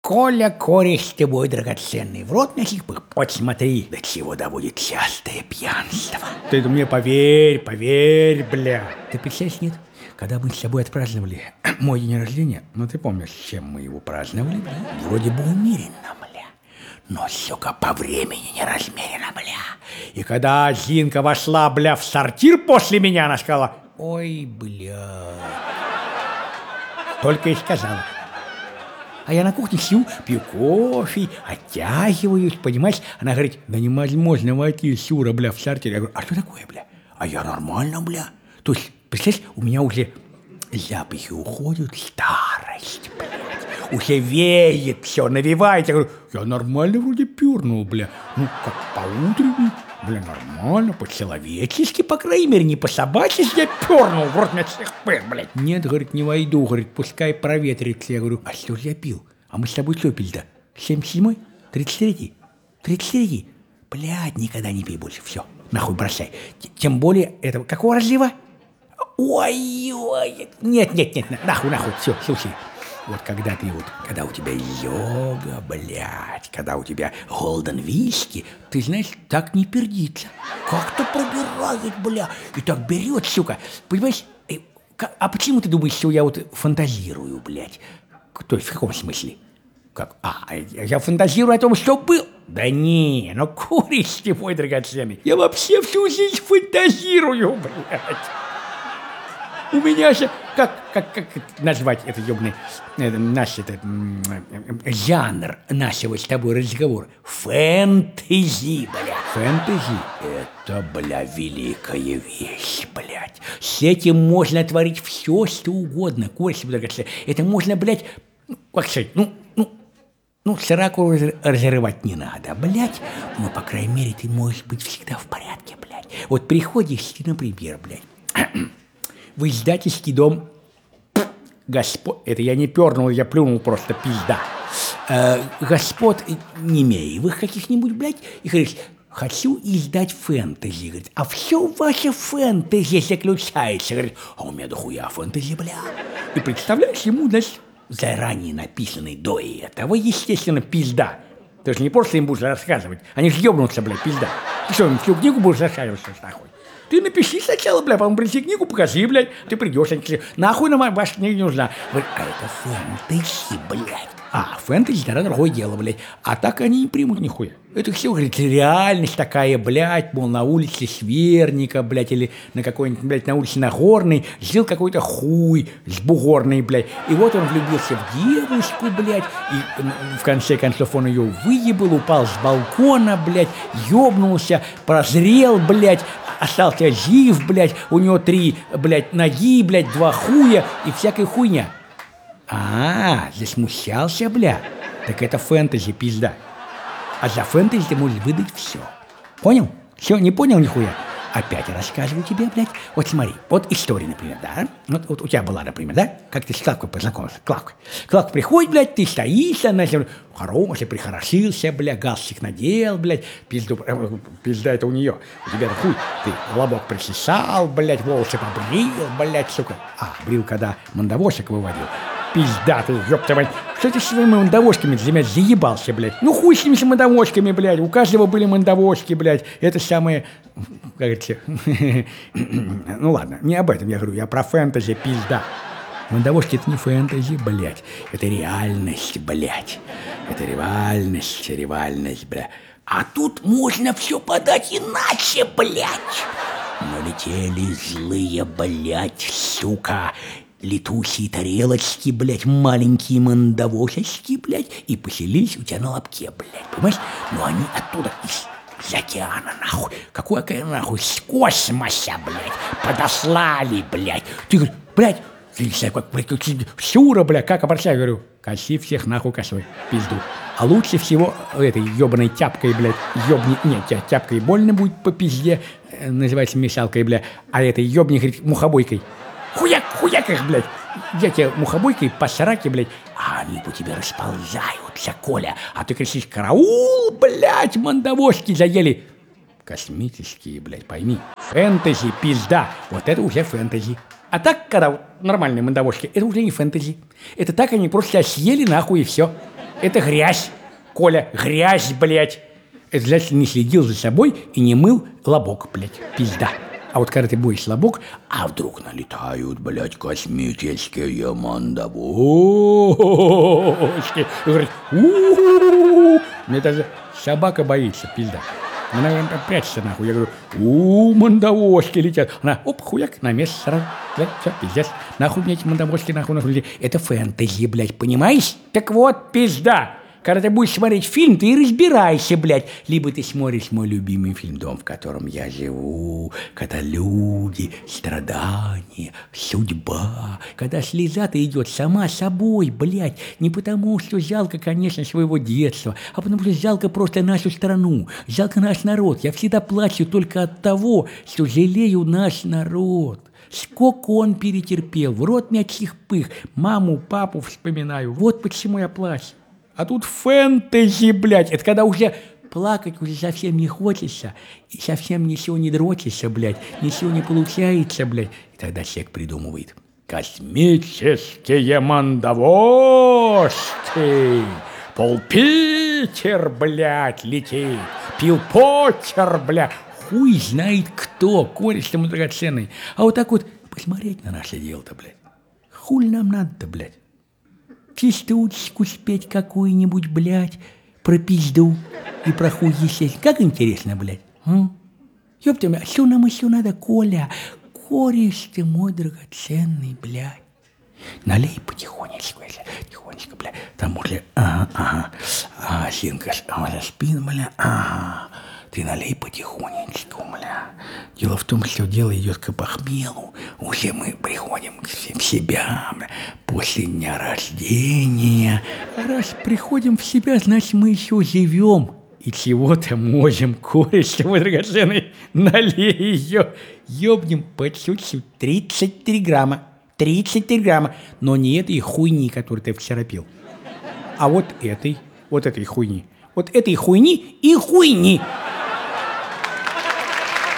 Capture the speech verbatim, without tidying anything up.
Коля, кореш ты мой драгоценный, в рот мясих пых. Вот смотри, до чего доводит частое пьянство. Ты мне поверь, поверь, бля. Ты представляешь, нет? Когда мы с тобой отпраздновали мой день рождения, ну ты помнишь, с чем мы его праздновали, бля? Вроде бы умеренно, бля. Но, сука, по времени не размеренно, бля. И когда Зинка вошла, бля, в сортир после меня, она сказала: ой, бля. Только и сказала. А я на кухне сижу, пью кофе, оттягиваюсь, понимаешь? Она говорит: да невозможно войти, Сюра, бля, в сортир. Я говорю: а что такое, бля? А я нормально, бля. То есть, представляешь, у меня уже запахи уходят, старость, блядь. Уже веет все, навевает. Я говорю: я нормально вроде пёрнул, бля. Ну, как по-утренней, бля, нормально, по-человечески, по крайней мере, не по-собачески я пёрнул, в рот мне всех пыр, блядь. Нет, говорит, не войду, говорит, пускай проветрится. Я говорю: а что же я пил? А мы с тобой что пили-то? семьдесят седьмой? тридцать третий? тридцать третий? Блядь, никогда не пей больше, все, нахуй бросай. Тем более, этого, какого разлива? Ой-ой, нет, нет, нет, нахуй, нахуй, все, слушай. Вот когда ты вот, когда у тебя йога, блядь, когда у тебя голден виски, ты знаешь, так не пердится. Как-то пробирает, бля, и так берет, сука. Понимаешь, а почему ты думаешь, что я вот фантазирую, блядь? То есть в каком смысле? Как? А, я фантазирую о том, что был? Да не, ну куришь ты, мой драгоценный. Я вообще всю жизнь фантазирую, блядь. У меня же, как, как, как назвать это ёбный, э, наш это, э, жанр нашего с тобой разговора? Фэнтези, бля. Фэнтези – это, бля, великая вещь, блядь. С этим можно творить все, что угодно, Костя, блядь. Это можно, блядь, как сказать, ну, ну, ну, сраку разрывать не надо, блядь. Но, по крайней мере, ты можешь быть всегда в порядке, блядь. Вот приходишь ты, например, блядь, в издательский дом господ... Это я не пернул, я плюнул просто, пизда. Э, господ Немеевых каких-нибудь, блядь, и говоришь: хочу издать фэнтези. Говорит: а все ваше фэнтези заключается. Говорит: а у меня дохуя фэнтези, бля. И представляешь, ему, значит, заранее написанный до этого, естественно, пизда. Ты же не просто им будешь рассказывать. Они же ебнутся, блядь, пизда. Ты что, им всю книгу будешь рассказывать, что ж, нахуй? Ты напиши сначала, бля, потом принеси книгу, покажи, блядь. Ты придешь, они говорят: нахуй нам ваша книга не нужна. Говорит: а это фэнтези, блядь. А, фэнтези, тогда другое дело, блядь. А так они не примут нихуя. Это все, говорит, реальность такая, блядь, мол, на улице Сверника, блядь, или на какой-нибудь, блядь, на улице Нагорной жил какой-то хуй с бугорной, блядь. И вот он влюбился в девушку, блядь, и в конце концов он ее выебал, упал с балкона, блядь, ёбнулся, прозрел, блядь, остался жив, блядь, у него три, блядь, ноги, блядь, два хуя и всякая хуйня. А, засмущался, бля. Так это фэнтези, пизда. А за фэнтези ты можешь выдать все. Понял? Все, не понял нихуя? Опять рассказываю тебе, блядь. Вот смотри, вот история, например, да? Вот, вот у тебя была, например, да? Как ты с Клавкой познакомился? Клавка. Клавка приходит, блядь, ты стоишь, она хороший, прихорошился, блядь, галстук надел, блядь, пизду, э, пизда это у нее. У тебя хуй, ты лобок причесал, блядь, волосы побрил, блядь, сука. А, брил, когда мандавошек выводил. Пизда ты, ёпта мать. Что ты с своими мандавошками для меня заебался, блядь? Ну хуй с ними с мандавошками, блядь. У каждого были мандавошки, блядь. Это самое, как говорится, ну ладно, не об этом я говорю, я про фэнтези, пизда. Мандавошки это не фэнтези, блядь. Это реальность, блядь. Это реальность, реальность, блядь. А тут можно все подать иначе, блядь. Налетели злые, блядь, сука. Летучие тарелочки, блядь, маленькие мандавошечки, блядь, и поселились у тебя на лобке, блядь, понимаешь? Но они оттуда, из, из океана, нахуй, какой океан, нахуй, с космоса, блядь, подослали, блядь. Ты говоришь: блядь, ты не знаю, как приключить, Сюра, блядь, как обращаю, говорю: коси всех нахуй косой, пизду. А лучше всего этой ебаной тяпкой, блядь, ебни, нет, тебя тяпкой больно будет по пизде, называется мешалкой, блядь, а этой ебни, говорит, мухобойкой. Хуяк, хуяк их, блядь. Я тебе мухобойкой по сраке, блядь, а они по тебе расползаются, Коля. А ты кричишь: караул, блядь, мандавошки заели. Космические, блядь, пойми. Фэнтези, пизда. Вот это уже фэнтези. А так, когда вот нормальные мандавошки, это уже не фэнтези. Это так они просто съели нахуй и все. Это грязь, Коля, грязь, блядь. Это значит, не следил за собой и не мыл лобок, блядь, пизда. А вот когда ты боишь лобок, а вдруг налетают, блядь, космические мандавошки. И говорят, у-у-у-у. Мне даже собака боится, пизда. Она прячется нахуй. Я говорю, у мандавошки летят. Она, оп, хуяк, на место сразу. Блядь, все, пиздец. Нахуй мне эти мандавошки, нахуй, нахуй летят. Это фэнтези, блядь, понимаешь? Так вот, пизда. Когда ты будешь смотреть фильм, ты и разбирайся, блядь. Либо ты смотришь мой любимый фильм «Дом, в котором я живу», когда люди, страдания, судьба, когда слеза-то идет сама собой, блядь. Не потому, что жалко, конечно, своего детства, а потому что жалко просто нашу страну, жалко наш народ. Я всегда плачу только от того, что жалею наш народ. Сколько он перетерпел, в рот мячьих пых, маму, папу вспоминаю. Вот почему я плачу. А тут фэнтези, блядь, это когда уже плакать уже совсем не хочется, и совсем ничего не дрочится, блядь, ничего не получается, блядь. И тогда человек придумывает. Космические мандавошки, Пол-Питер, блядь, летит, Пил-Поттер, блядь, хуй знает кто, кореш ему драгоценный. А вот так вот посмотреть на наше дело-то, блядь, хуль нам надо-то, блядь. Частушечку спеть какую-нибудь, блядь, про пизду и про хуй естественно. Как интересно, блядь. М? Ёпта, а что нам еще надо, Коля? Кореш ты мой драгоценный, блядь. Налей потихонечку, если тихонечко, блядь. Там уже, ага, ага. А, Синка, а, спин, бля, ага. Ты налей потихонечку, бля. Дело в том, что дело идет к похмелу. Уже мы приходим в себя, бля, после дня рождения. А раз приходим в себя, значит, мы еще живем. И чего-то можем, кореш, мой драгоценный, налей ее. Ёбнем по чуть-чуть. тридцать три грамма. тридцать три грамма. Но не этой хуйни, которую ты вчера пил. А вот этой, вот этой хуйни. Вот этой хуйни и хуйни.